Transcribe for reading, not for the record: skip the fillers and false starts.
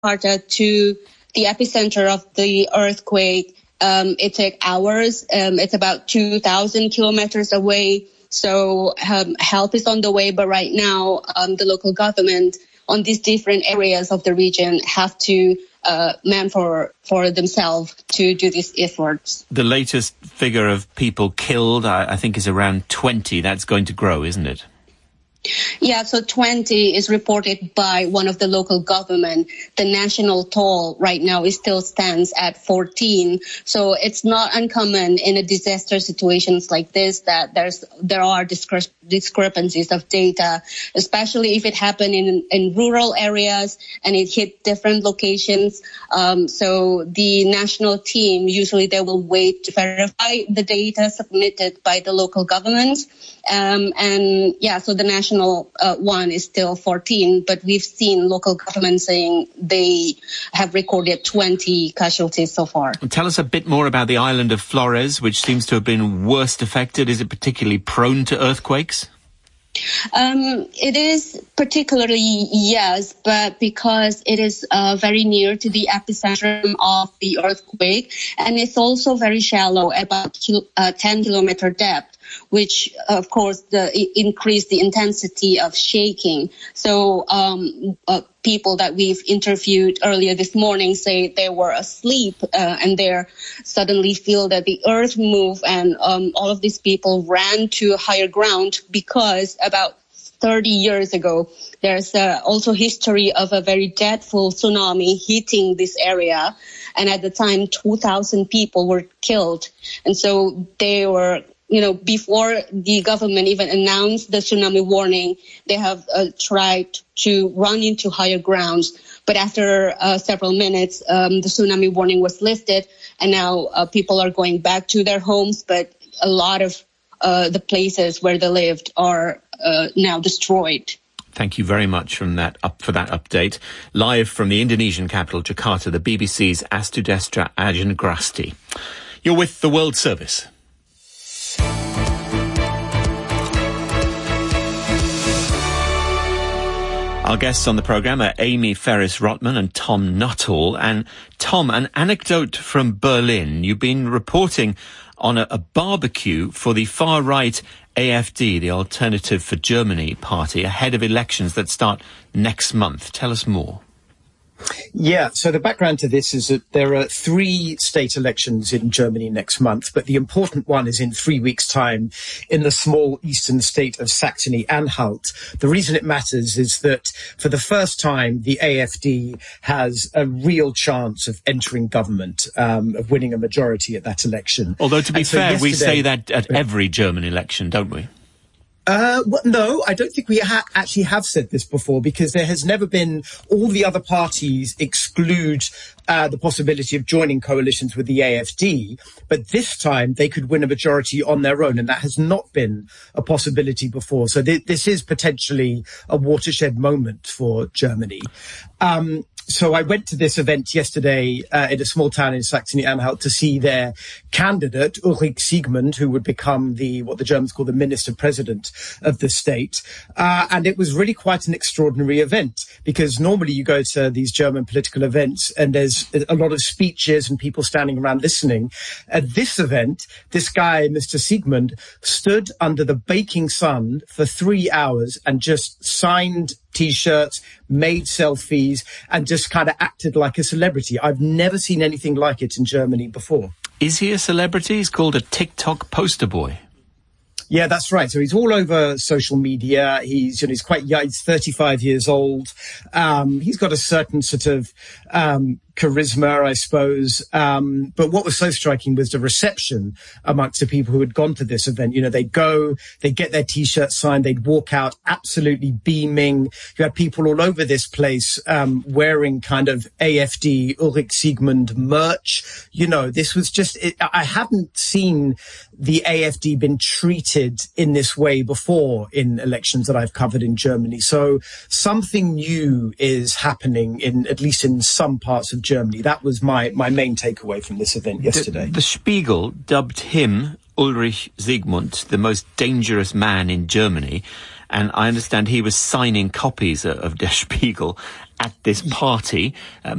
Jakarta to the epicenter of the earthquake, it took hours. It's about 2,000 kilometers away. So help is on the way. But right now, the local government on these different areas of the region have to man for themselves to do these efforts. The latest figure of people killed, I think, is around 20. That's going to grow, isn't it? Yeah, so 20 is reported by one of the local government. The national toll right now still stands at 14. So it's not uncommon in a disaster situations like this that there are discrepancies of data, especially if it happened in rural areas and it hit different locations. So the national team, usually they will wait to verify the data submitted by the local government. And yeah, so the national one is still 14, but we've seen local governments saying they have recorded 20 casualties so far. Tell us a bit more about the island of Flores, which seems to have been worst affected. Is it particularly prone to earthquakes? It is particularly, yes, but because it is very near to the epicenter of the earthquake, and it's also very shallow, about 10 kilometer depth, which of course increased the intensity of shaking. So people that we've interviewed earlier this morning say they were asleep and they suddenly feel that the earth moved, and all of these people ran to higher ground because about 30 years ago, there's also history of a very dreadful tsunami hitting this area. And at the time, 2,000 people were killed. And so they were, before the government even announced the tsunami warning, they have tried to run into higher grounds. But after several minutes, the tsunami warning was lifted, and now people are going back to their homes. But a lot of the places where they lived are now destroyed. Thank you very much for that update. Live from the Indonesian capital, Jakarta, the BBC's Astudestra Ajangrasti. You're with the World Service. Our guests on the programme are Amy Ferris-Rotman and Tom Nuttall. And Tom, an anecdote from Berlin. You've been reporting on a barbecue for the far-right AfD, the Alternative for Germany party, ahead of elections that start next month. Tell us more. Yeah, so the background to this is that there are 3 state elections in Germany next month, but the important one is in 3 weeks' time in the small eastern state of Saxony-Anhalt. The reason it matters is that for the first time, the AfD has a real chance of entering government, of winning a majority at that election. Although, to be fair, we say that at every German election, don't we? Well, no, I don't think we actually have said this before, because there has never been, all the other parties exclude the possibility of joining coalitions with the AfD, but this time they could win a majority on their own, and that has not been a possibility before. So this is potentially a watershed moment for Germany. So I went to this event yesterday in a small town in Saxony-Anhalt to see their candidate, Ulrich Siegmund, who would become what the Germans call the minister-president of the state. And it was really quite an extraordinary event, because normally you go to these German political events and there's a lot of speeches and people standing around listening. At this event, this guy, Mr. Siegmund, stood under the baking sun for 3 hours and just signed T-shirts, made selfies, and just kind of acted like a celebrity. I've never seen anything like it in Germany before. Is he a celebrity? He's called a TikTok poster boy. Yeah, that's right. So he's all over social media. He's quite young. He's 35 years old. He's got a certain sort of charisma, I suppose. But what was so striking was the reception amongst the people who had gone to this event. They'd go, they'd get their T-shirts signed, they'd walk out absolutely beaming. You had people all over this place wearing kind of AfD, Ulrich Siegmund merch. This was just, I hadn't seen the AfD been treated in this way before in elections that I've covered in Germany. So something new is happening at least in some parts of Germany. That was my main takeaway from this event yesterday. The Spiegel dubbed him, Ulrich Siegmund, the most dangerous man in Germany. And I understand he was signing copies of Der Spiegel at this party.